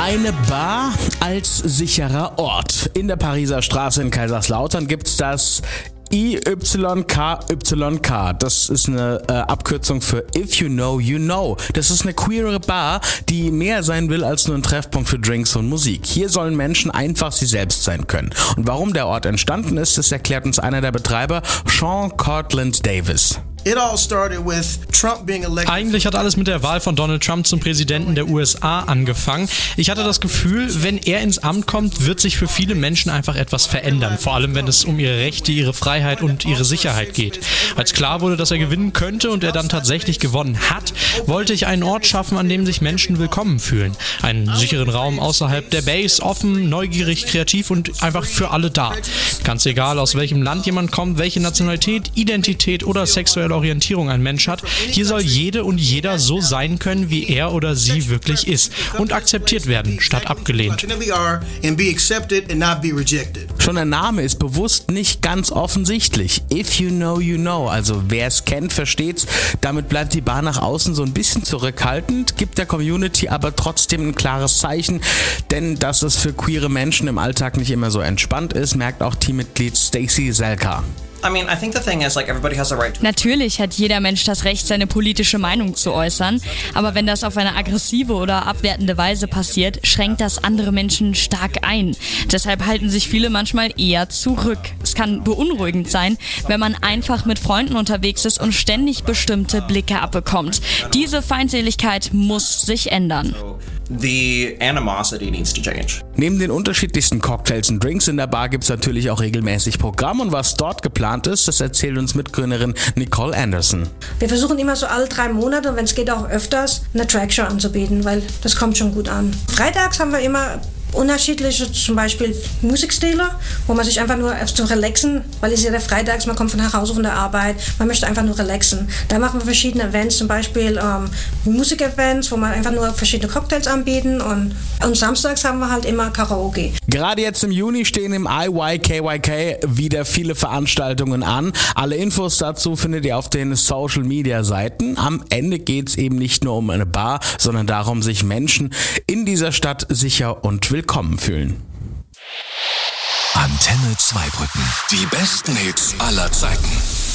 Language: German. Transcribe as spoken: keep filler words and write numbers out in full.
Eine Bar als sicherer Ort. In der Pariser Straße in Kaiserslautern gibt's das I Y K Y K. Das ist eine äh, Abkürzung für If You Know, You Know. Das ist eine queere Bar, die mehr sein will als nur ein Treffpunkt für Drinks und Musik. Hier sollen Menschen einfach sie selbst sein können. Und warum der Ort entstanden ist, das erklärt uns einer der Betreiber, Sean Cortland Davis. Eigentlich hat alles mit der Wahl von Donald Trump zum Präsidenten der U S A angefangen. Ich hatte das Gefühl, wenn er ins Amt kommt, wird sich für viele Menschen einfach etwas verändern. Vor allem, wenn es um ihre Rechte, ihre Freiheit und ihre Sicherheit geht. Als klar wurde, dass er gewinnen könnte und er dann tatsächlich gewonnen hat, wollte ich einen Ort schaffen, an dem sich Menschen willkommen fühlen. Einen sicheren Raum außerhalb der Base, offen, neugierig, kreativ und einfach für alle da. Ganz egal, aus welchem Land jemand kommt, welche Nationalität, Identität oder sexuelle Orientierung ein Mensch hat, hier soll jede und jeder so sein können, wie er oder sie wirklich ist und akzeptiert werden, statt abgelehnt. Schon der Name ist bewusst nicht ganz offensichtlich. If you know, you know. Also wer es kennt, versteht's. Damit bleibt die Bar nach außen so ein bisschen zurückhaltend, gibt der Community aber trotzdem ein klares Zeichen, denn dass es für queere Menschen im Alltag nicht immer so entspannt ist, merkt auch Teammitglied Stacey Selka. Natürlich hat jeder Mensch das Recht, seine politische Meinung zu äußern, aber wenn das auf eine aggressive oder abwertende Weise passiert, schränkt das andere Menschen stark ein. Deshalb halten sich viele manchmal eher zurück. Es kann beunruhigend sein, wenn man einfach mit Freunden unterwegs ist und ständig bestimmte Blicke abbekommt. Diese Feindseligkeit muss sich ändern. The animosity needs to change. Neben den unterschiedlichsten Cocktails und Drinks in der Bar gibt es natürlich auch regelmäßig Programm und was dort geplant ist, das erzählt uns Mitgründerin Nicole Anderson. Wir versuchen immer so alle drei Monate, wenn es geht auch öfters, eine Trackshow anzubieten, weil das kommt schon gut an. Freitags haben wir immer unterschiedliche, zum Beispiel Musikstile, wo man sich einfach nur zu relaxen, weil es ist ja der Freitags, man kommt von nach Hause von der Arbeit, man möchte einfach nur relaxen. Da machen wir verschiedene Events, zum Beispiel ähm, Musikevents, wo man einfach nur verschiedene Cocktails anbieten und, und samstags haben wir halt immer Karaoke. Gerade jetzt im Juni stehen im I Y K Y K wieder viele Veranstaltungen an. Alle Infos dazu findet ihr auf den Social Media Seiten. Am Ende geht es eben nicht nur um eine Bar, sondern darum, sich Menschen in dieser Stadt sicher und willkommen fühlen. Antenne Zweibrücken. Die besten Hits aller Zeiten.